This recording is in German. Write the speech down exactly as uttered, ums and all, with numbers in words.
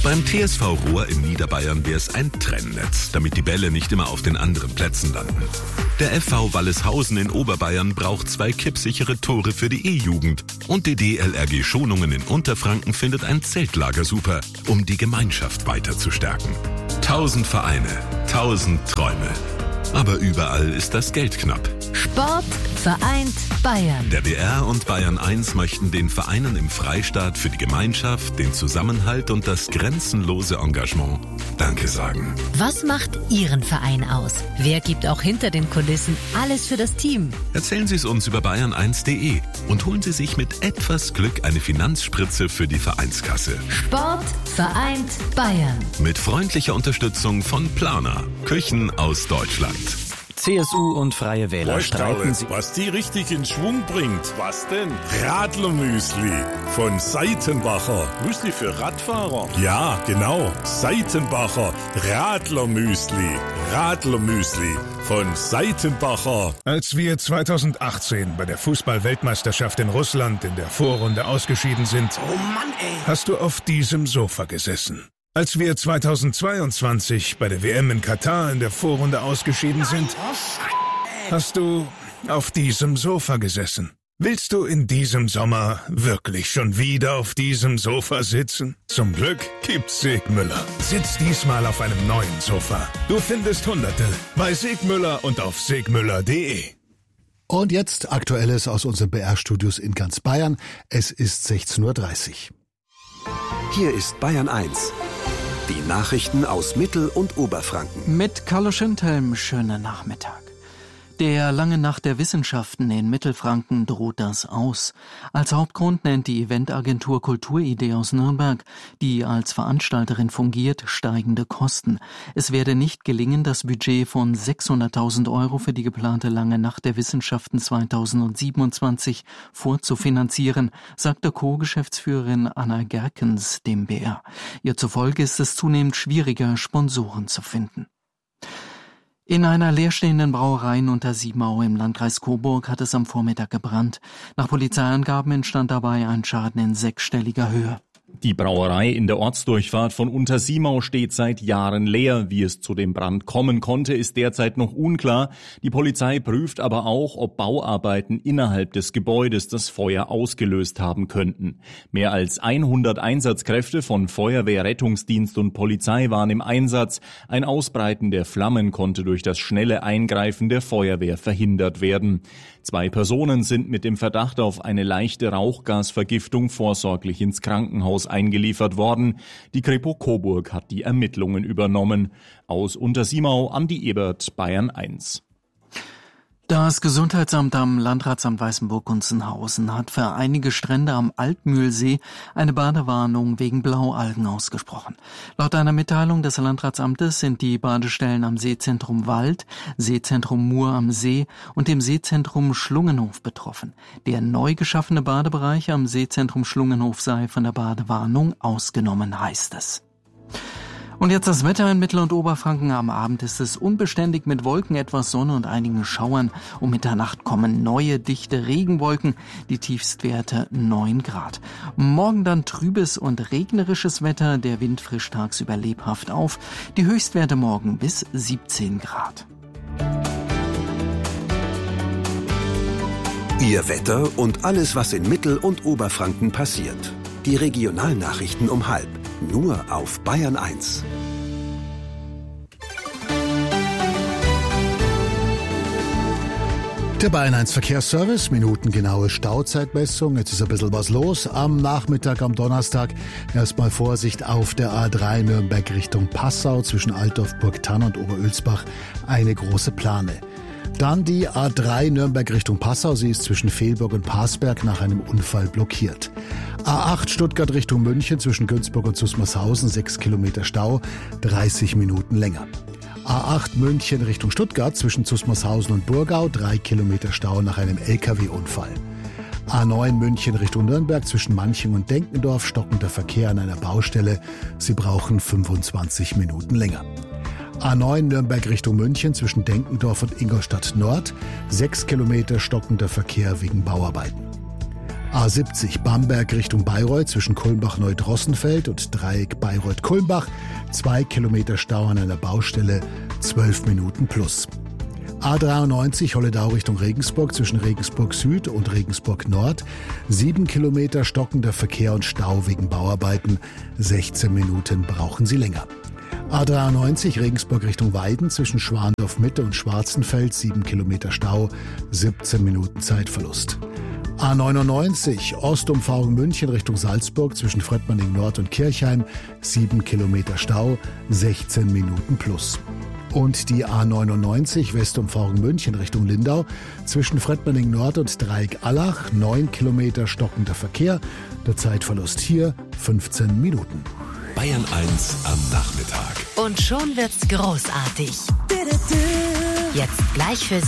Beim T S V Rohr in Niederbayern wäre es ein Trennnetz, damit die Bälle nicht immer auf den anderen Plätzen landen. Der F V Walleshausen in Oberbayern braucht zwei kippsichere Tore für die E-Jugend. Und die D L R G Schonungen in Unterfranken findet ein Zeltlager super, um die Gemeinschaft weiter zu stärken. Tausend Vereine, tausend Träume. Aber überall ist das Geld knapp. Sport vereint Bayern. Der B R und Bayern eins möchten den Vereinen im Freistaat für die Gemeinschaft, den Zusammenhalt und das grenzenlose Engagement Danke sagen. Was macht Ihren Verein aus? Wer gibt auch hinter den Kulissen alles für das Team? Erzählen Sie es uns über bayern eins punkt de und holen Sie sich mit etwas Glück eine Finanzspritze für die Vereinskasse. Sport vereint Bayern. Mit freundlicher Unterstützung von Planer, Küchen aus Deutschland. C S U und Freie Wähler streiten sich. Was die richtig in Schwung bringt. Was denn? Radlermüsli von Seitenbacher. Müsli für Radfahrer? Ja, genau. Seitenbacher Radlermüsli. Radlermüsli von Seitenbacher. Als wir zweitausendachtzehn bei der Fußball-Weltmeisterschaft in Russland in der Vorrunde ausgeschieden sind, Oh Mann, ey. hast du auf diesem Sofa gesessen. Als wir zweitausendzweiundzwanzig bei der W M in Katar in der Vorrunde ausgeschieden sind, hast du auf diesem Sofa gesessen. Willst du in diesem Sommer wirklich schon wieder auf diesem Sofa sitzen? Zum Glück gibt's Segmüller. Sitz diesmal auf einem neuen Sofa. Du findest Hunderte bei Segmüller und auf segmüller punkt de. Und jetzt Aktuelles aus unseren B R-Studios in ganz Bayern. Es ist sechzehn Uhr dreißig. Hier ist Bayern eins. Die Nachrichten aus Mittel- und Oberfranken. Mit Carlo Schönthelm, schönen Nachmittag. Der lange Nacht der Wissenschaften in Mittelfranken droht das aus. Als Hauptgrund nennt die Eventagentur Kulturidee aus Nürnberg, die als Veranstalterin fungiert, steigende Kosten. Es werde nicht gelingen, das Budget von sechshunderttausend Euro für die geplante lange Nacht der Wissenschaften zweitausendsiebenundzwanzig vorzufinanzieren, sagte Co-Geschäftsführerin Anna Gerkens dem B R. Ihr zufolge ist es zunehmend schwieriger, Sponsoren zu finden. In einer leerstehenden Brauerei in Untersiemau im Landkreis Coburg hat es am Vormittag gebrannt. Nach Polizeiangaben entstand dabei ein Schaden in sechsstelliger Höhe. Die Brauerei in der Ortsdurchfahrt von Untersiemau steht seit Jahren leer. Wie es zu dem Brand kommen konnte, ist derzeit noch unklar. Die Polizei prüft aber auch, ob Bauarbeiten innerhalb des Gebäudes das Feuer ausgelöst haben könnten. Mehr als hundert Einsatzkräfte von Feuerwehr, Rettungsdienst und Polizei waren im Einsatz. Ein Ausbreiten der Flammen konnte durch das schnelle Eingreifen der Feuerwehr verhindert werden. Zwei Personen sind mit dem Verdacht auf eine leichte Rauchgasvergiftung vorsorglich ins Krankenhaus eingeliefert worden. Die Kripo Coburg hat die Ermittlungen übernommen. Aus Untersiemau, Andi Ebert, Bayern eins. Das Gesundheitsamt am Landratsamt Weißenburg-Gunzenhausen hat für einige Strände am Altmühlsee eine Badewarnung wegen Blaualgen ausgesprochen. Laut einer Mitteilung des Landratsamtes sind die Badestellen am Seezentrum Wald, Seezentrum Mur am See und dem Seezentrum Schlungenhof betroffen. Der neu geschaffene Badebereich am Seezentrum Schlungenhof sei von der Badewarnung ausgenommen, heißt es. Und jetzt das Wetter in Mittel- und Oberfranken. Am Abend ist es unbeständig mit Wolken, etwas Sonne und einigen Schauern. Um Mitternacht kommen neue, dichte Regenwolken, die Tiefstwerte neun Grad. Morgen dann trübes und regnerisches Wetter, der Wind frischt tagsüber lebhaft auf. Die Höchstwerte morgen bis siebzehn Grad. Ihr Wetter und alles, was in Mittel- und Oberfranken passiert. Die Regionalnachrichten um halb. Nur auf Bayern eins. Der Bayern eins Verkehrsservice, minutengenaue Stauzeitmessung. Jetzt ist ein bisschen was los am Nachmittag, am Donnerstag. Erstmal Vorsicht auf der A drei Nürnberg Richtung Passau zwischen Altdorf, Burgthann und Oberölsbach. Eine große Plane. Dann die A drei Nürnberg Richtung Passau. Sie ist zwischen Fehlburg und Parsberg nach einem Unfall blockiert. A acht Stuttgart Richtung München zwischen Günzburg und Susmarshausen. sechs Kilometer Stau, dreißig Minuten länger. A acht München Richtung Stuttgart zwischen Susmarshausen und Burgau. drei Kilometer Stau nach einem L K W-Unfall. A neun München Richtung Nürnberg zwischen Manching und Denkendorf. Stockender Verkehr an einer Baustelle. Sie brauchen fünfundzwanzig Minuten länger. A neun Nürnberg Richtung München zwischen Denkendorf und Ingolstadt Nord. sechs Kilometer stockender Verkehr wegen Bauarbeiten. A siebzig Bamberg Richtung Bayreuth zwischen Kulmbach-Neudrossenfeld und Dreieck Bayreuth-Kulmbach. Zwei Kilometer Stau an einer Baustelle, zwölf Minuten plus. A dreiundneunzig Holledau Richtung Regensburg zwischen Regensburg Süd und Regensburg Nord. Sieben Kilometer stockender Verkehr und Stau wegen Bauarbeiten. sechzehn Minuten brauchen Sie länger. A dreiundneunzig Regensburg Richtung Weiden zwischen Schwandorf Mitte und Schwarzenfeld. Sieben Kilometer Stau, siebzehn Minuten Zeitverlust. A neunundneunzig Ostumfahrung München Richtung Salzburg zwischen Fröttmanning Nord und Kirchheim. Sieben Kilometer Stau, sechzehn Minuten plus. Und die A neunundneunzig Westumfahrung München Richtung Lindau zwischen Fröttmanning Nord und Dreieck Allach. Neun Kilometer stockender Verkehr. Der Zeitverlust hier fünfzehn Minuten. Bayern eins am Nachmittag. Und schon wird's großartig. Jetzt gleich für Sie